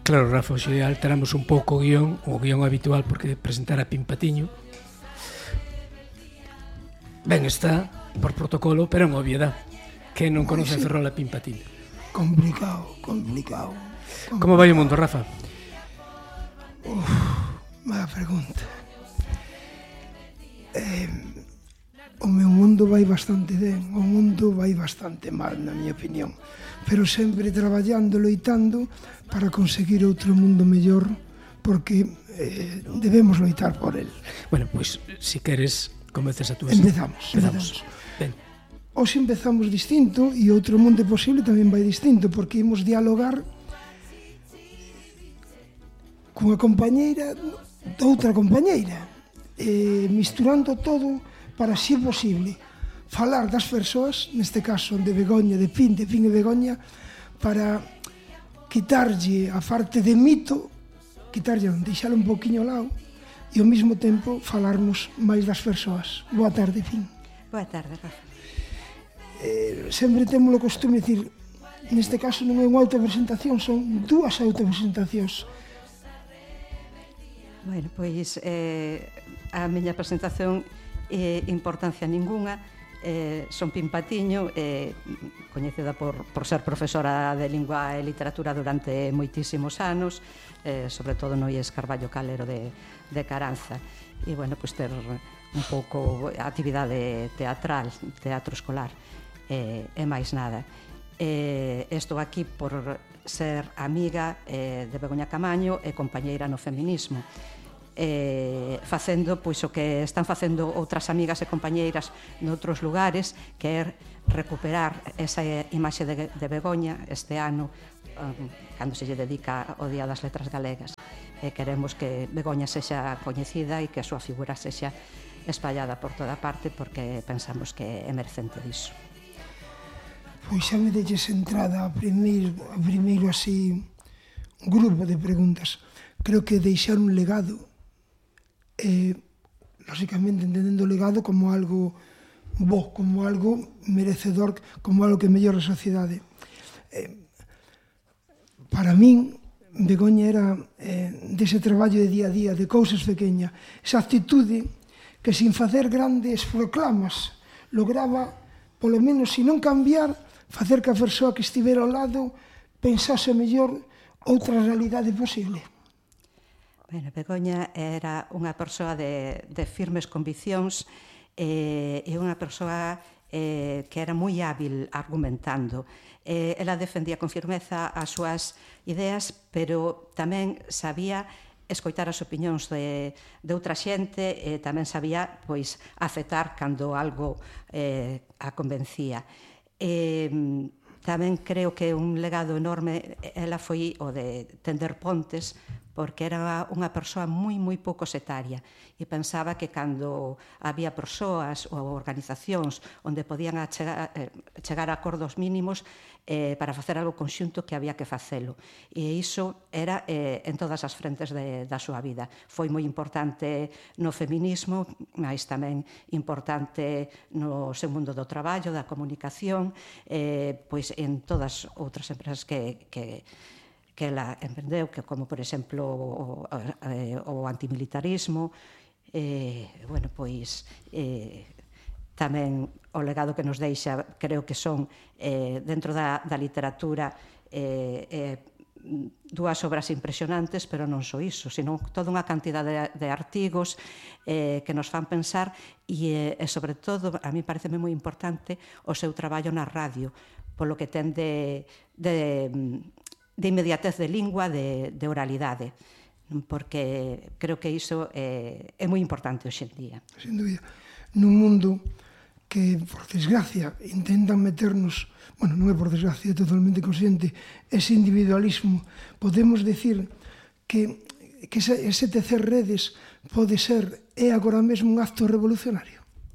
Claro, Rafa, hoxe alteramos un pouco o guión habitual, porque presentar a Pim Patiño ben está por protocolo, pero é unha obviedade. Que non conoce a Ferrol a Pim Patiño? Complicado. Como vai o mundo, Rafa? Mala pregunta. O meu mundo vai bastante ben, o mundo vai bastante mal, na miña opinión, pero sempre traballando, loitando para conseguir outro mundo mellor, porque debemos loitar por el. Bueno, pois, se queres, comeces a túa... Empezamos. Ben. Hoxe empezamos distinto e outro mundo posible tamén vai distinto, porque imos dialogar cunha compañeira doutra compañeira, misturando todo para, se é posible, falar das persoas, neste caso de Begoña, de Pin e Begoña, para quitarlle a parte de mito, deixalo un poquinho ao lado, e ao mesmo tempo falarmos máis das persoas. Boa tarde, Pin. Boa tarde, Rafa. Sempre temos o costume de dicir, neste caso non é unha autopresentación, son dúas autopresentacións. Bueno, pois a miña presentación importancia ningunha. Son Pim Patiño, coñecida por ser profesora de lingua e literatura durante moitísimos anos, sobre todo no IES Carballo Calero de Caranza, e, bueno, pois ter un pouco actividade teatral, teatro escolar, e máis nada. Estou aquí por ser amiga de Begoña Camaño e compañeira no feminismo, facendo pois o que están facendo outras amigas e compañeiras noutros lugares, que é recuperar esa imaxe de Begoña este ano, cando se lle dedica o Día das Letras Galegas. Queremos que Begoña sexa coñecida e que a súa figura sexa espallada por toda parte, porque pensamos que é merecente disso. Pois xa me deixes entrada a primeiro así grupo de preguntas. Creo que deixar un legado, lógicamente entendendo o legado como algo bo, como algo merecedor, como algo que mellora a sociedade. Para min, Begoña era dese traballo de día a día, de cousas pequeñas, esa actitude que sin facer grandes proclamas lograba, polo menos, se non cambiar, facer que a persoa que estivera ao lado pensase mellor outra realidade posible. Bueno, Begoña era unha persoa de firmes conviccións e unha persoa que era moi hábil argumentando. Ela defendía con firmeza as súas ideas, pero tamén sabía escoitar as opinións de outra xente e tamén sabía pois aceptar cando algo a convencía. Tamén creo que un legado enorme ela foi o de tender pontes, porque era unha persoa moi pouco setaria e pensaba que cando había persoas ou organizacións onde podían chegar a acordos mínimos para facer algo conxunto, que había que facelo. E iso era en todas as frentes da súa vida. Foi moi importante no feminismo, mas tamén importante no seu mundo do traballo, da comunicación, pois en todas outras empresas que ela emprendeu, que como, por exemplo, o antimilitarismo, bueno, pois tamén o legado que nos deixa, creo que son dentro da literatura dúas obras impresionantes, pero non só iso, sino toda unha cantidade de artigos que nos fan pensar e, sobre todo, a mí pareceme moi importante o seu traballo na radio, polo que ten de inmediatez de lingua, de oralidade, porque creo que iso é moi importante hoxe en día. Sin dúbida. Nun mundo que, por desgracia, intentan meternos, bueno, non é por desgracia, é totalmente consciente, ese individualismo, podemos decir que ese tecer redes pode ser, é agora mesmo un acto revolucionario?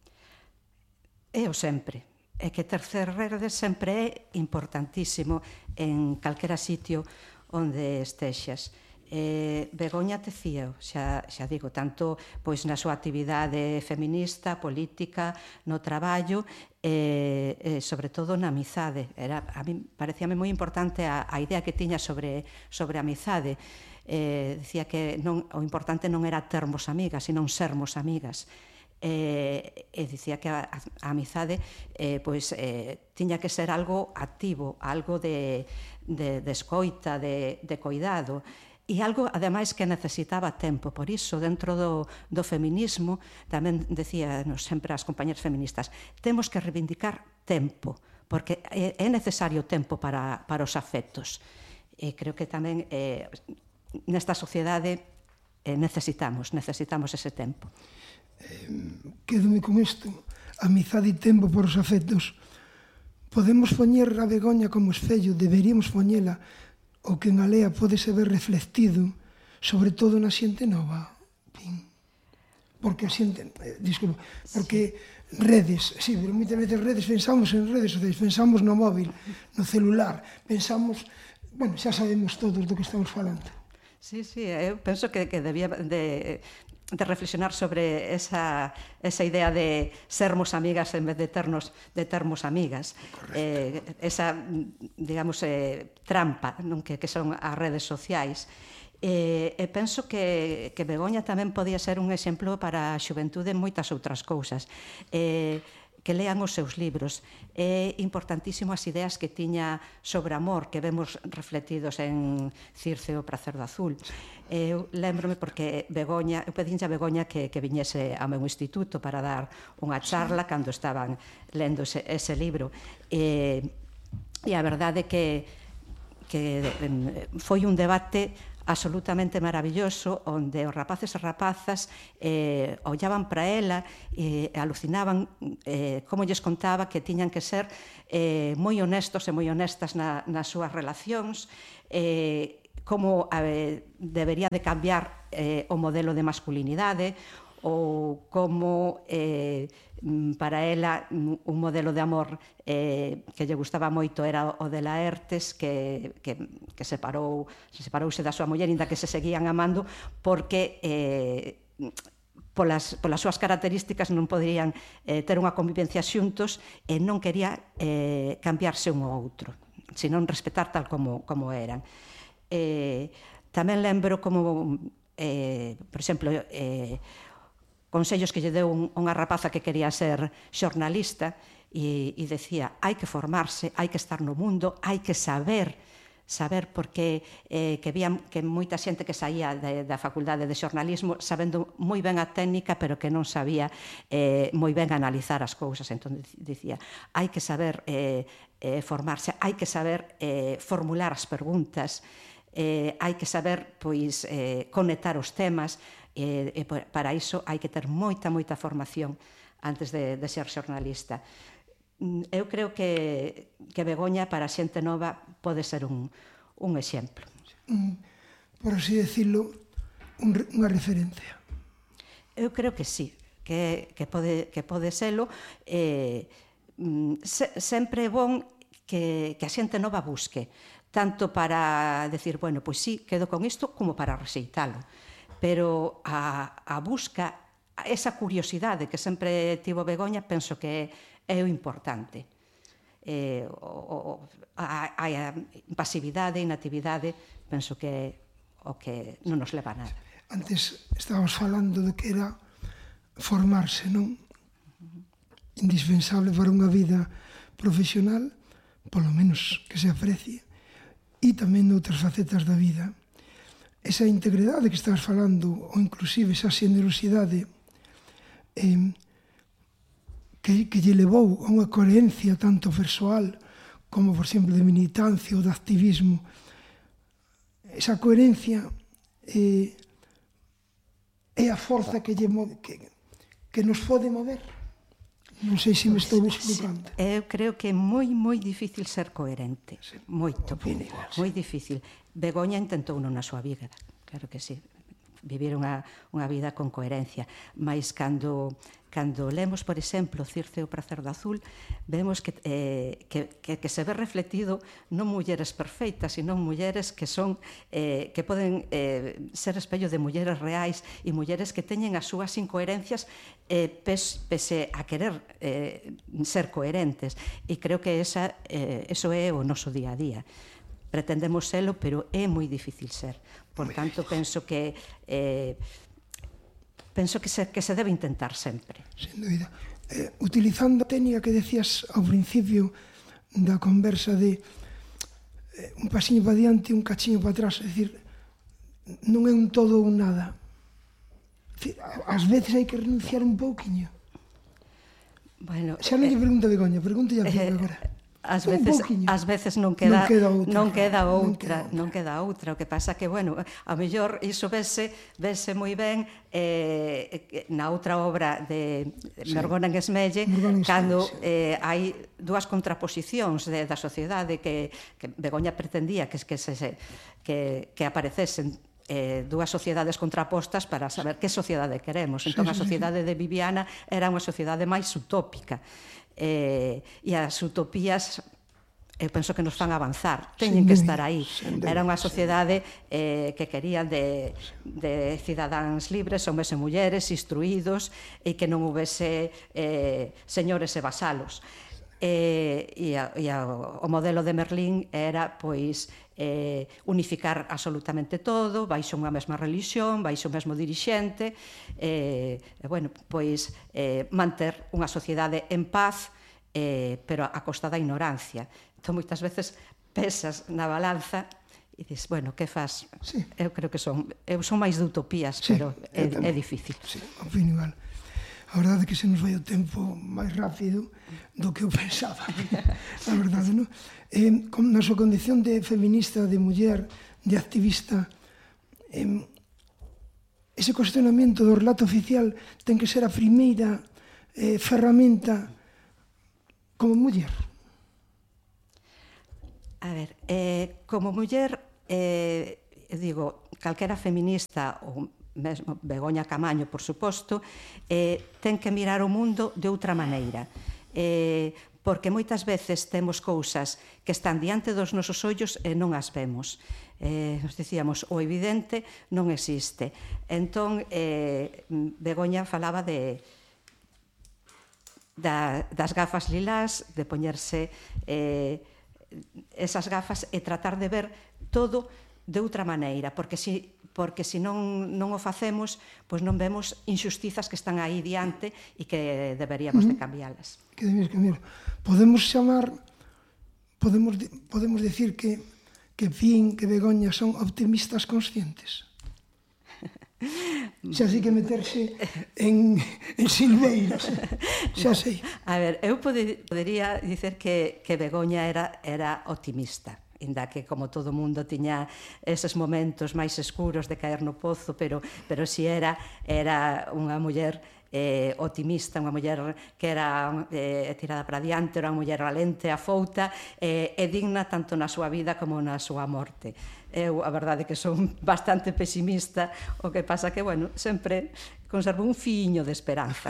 É o sempre. É que tercer redes sempre é importantísimo en calquera sitio onde estexas. Begoña tecía, xa digo, tanto pois na súa actividade feminista, política, no traballo, sobre todo na amizade. A mí parecíame moi importante a idea que tiña sobre a amizade. Dicía que o importante non era termos amigas, sino sermos amigas. E dicía que a amizade tiña que ser algo activo, algo de escoita, de cuidado, e algo, ademais, que necesitaba tempo. Por iso, dentro do feminismo, tamén decíanos sempre as compañeras feministas, temos que reivindicar tempo, porque é necesario tempo para os afectos. E creo que tamén nesta sociedade necesitamos ese tempo. Quédome con isto, amizade e tempo por os afectos. Podemos poñer a Begoña como espello, deberíamos poñela, o que en Alea pode ser reflectido, sobre todo na xente nova. Porque a xente, disculpa, porque redes, sí, pero moitas veces redes, pensamos en redes sociais, pensamos no móvil, no celular, pensamos, bueno, xa sabemos todos do que estamos falando. Sí, eu penso que debía de reflexionar sobre esa idea de sermos amigas en vez de termos amigas. Esa, digamos, trampa que son as redes sociais. E penso que Begoña tamén podía ser un exemplo para a xuventude en moitas outras cousas. Que lean os seus libros. É importantísimo as ideas que tiña sobre amor, que vemos refletidos en Circe o prazer do azul. Eu lembrome porque eu pedinlle a Begoña que viñese ao meu instituto para dar unha charla cando estaban lendo ese libro. E a verdade que foi un debate absolutamente maravilloso, onde os rapaces e rapazas ollaban para ela e alucinaban como lles contaba que tiñan que ser moi honestos e moi honestas nas súas relacións, como debería de cambiar o modelo de masculinidade, ou como para ela un modelo de amor que lle gustaba moito era o de Laertes, que separouse da súa muller, inda que se seguían amando, porque polas súas características non poderían ter unha convivencia xuntos e non quería cambiarse un ao outro, senón respetar tal como eran. Tamén lembro como, por exemplo, consellos que lle deu unha rapaza que quería ser xornalista e decía, hai que formarse, hai que estar no mundo, hai que saber porque que vían que moita xente que saía da facultade de xornalismo sabendo moi ben a técnica, pero que non sabía moi ben analizar as cousas. Entón dicía, hai que saber formarse, hai que saber formular as preguntas, hai que saber conectar os temas, e para iso hai que ter moita formación antes de ser xornalista. Eu creo que Begoña para a xente nova pode ser un exemplo. Por así decirlo, unha referencia. Eu creo que sí, que pode selo. Sempre é bon que a xente nova busque, tanto para decir, bueno, pois sí, quedo con isto, como para rexeitalo. Pero a busca, esa curiosidade que sempre tivo Begoña, penso que é o importante. A pasividade, a inactividade, penso que é o que non nos leva a nada. Antes estábamos falando de que era formarse, non? Indispensable para unha vida profesional, polo menos que se aprecie, e tamén noutras facetas da vida. Esa integridade que estás falando, ou inclusive esa xenerosidade que lle levou a unha coherencia tanto persoal como, por exemplo, de militancia ou de activismo, esa coherencia é a forza que nos pode mover. Non sei se me estou explicando. Eu creo que é moi difícil ser coherente. Moito, moi difícil. Begoña intentou non na súa vida, claro que sí. vivir unha vida con coherencia. Mais cando lemos, por exemplo, Circe o prazer do azul, vemos que se ve reflectido non mulleres perfeitas, sino mulleres que poden ser espello de mulleres reais e mulleres que teñen as súas incoherencias pese a querer ser coherentes. E creo que eso é o noso día a día. Pretendemos selo, pero é moi difícil ser. Por tanto, penso que se debe intentar sempre. Sin dúbida. Utilizando a técnica que decías ao principio da conversa de un pasiño para diante e un cachiño para atrás, é dicir, non é un todo ou un nada. Ás veces hai que renunciar un pouquiño. Bueno, xa non lle pregunto a Begoña, pregunto a agora. Ás veces non queda outra. O que pasa que, bueno, a mellor iso vese moi ben na outra obra de Mergona en Esmelle, cando hai dúas contraposicións da sociedade que Begoña pretendía que aparecesen dúas sociedades contrapostas para saber que sociedade queremos. Entón, a sociedade de Viviana era unha sociedade máis utópica. E as utopías eu penso que nos fan avanzar, teñen que estar aí. Era unha sociedade que querían de cidadáns libres, homes e mulleres, instruídos, e que non houvese señores e vasalos. E o modelo de Merlín era, pois, unificar absolutamente todo, baixo unha mesma religión, baixo o mesmo dirixente, bueno, pois, manter unha sociedade en paz, pero a costa da ignorancia. Entón, moitas veces pesas na balanza e dis, bueno, que faz? Eu creo que son máis de utopías, pero é difícil. Sí, opino igual. A verdade é que se nos vai o tempo máis rápido do que eu pensaba. A verdade, non? Na súa condición de feminista, de muller, de activista, ese cuestionamento do relato oficial ten que ser a primeira ferramenta como muller. A ver, como muller, digo, calquera feminista ou mesmo Begoña Camaño, por suposto, ten que mirar o mundo de outra maneira. Porque moitas veces temos cousas que están diante dos nosos ollos e non as vemos. Nos dicíamos, o evidente non existe. Entón, Begoña falaba das gafas lilás, de poñerse esas gafas e tratar de ver todo de outra maneira, porque se non o facemos, pois non vemos injustizas que están aí diante e que deberíamos de cambialas. Que debemos cambiar. Podemos decir que Pín, que Begoña son optimistas conscientes. Xa sei que meterse en silveiras, xa sei. A ver, eu podería dicer que Begoña era optimista, inda que, como todo mundo, tiña eses momentos máis escuros de caer no pozo, pero si era unha muller optimista, unha muller que era tirada para diante, era unha muller valente, afouta e digna tanto na súa vida como na súa morte. Eu, a verdade, que son bastante pesimista, o que pasa que, bueno, sempre conservo un fiño de esperanza.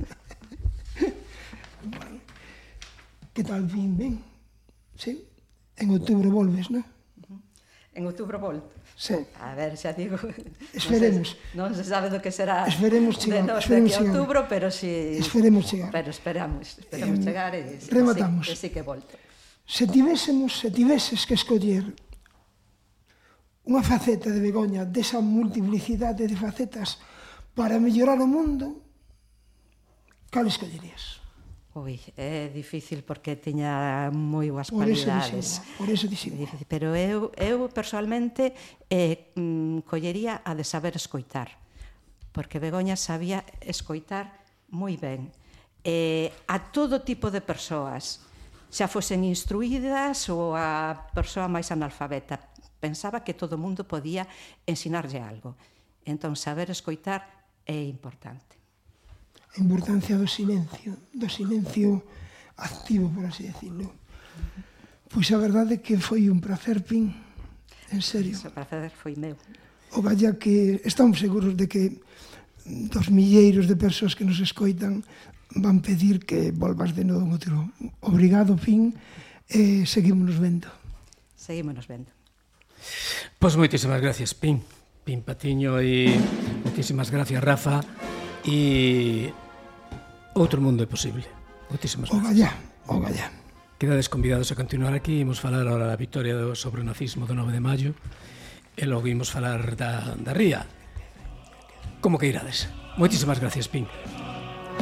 Que tal, ben? Sí? En outubro volves, non? En outubro volto? Sí. A ver, xa digo... Esperemos. Non se sabe do que será esperemos chegar, de aquí a outubro, pero si... Esperemos chegar. Pero esperamos chegar e rematamos. sí que volto. Se tiveses que escoller unha faceta de Begoña desa multiplicidade de facetas para mellorar o mundo, cal escollerías? Ui, é difícil porque tiña moi boas cualidades. Por eso dixemos. Pero eu personalmente collería a de saber escoitar, porque Begoña sabía escoitar moi ben a todo tipo de persoas, xa fosen instruídas ou a persoa máis analfabeta. Pensaba que todo o mundo podía ensinarlle algo. Entón, saber escoitar é importante. A importancia do silencio activo, por así decirlo. Pois a verdade é que foi un placer, Pín, en serio. O placer foi meu. O galla que estamos seguros de que dos milleiros de persoas que nos escoitan van pedir que volvas de novo en outro. Obrigado, Pin, e seguímonos vendo. Seguímonos vendo. Pois moitísimas gracias, Pin Patiño, e moitísimas gracias, Rafa, e outro mundo é posible. Moitísimas gracias. O galla. Quedades convidados a continuar aquí. Imos falar ahora da victoria sobre o nazismo do 9 de maio e logo imos falar da ría. Como que irades? Moitísimas gracias, Pin.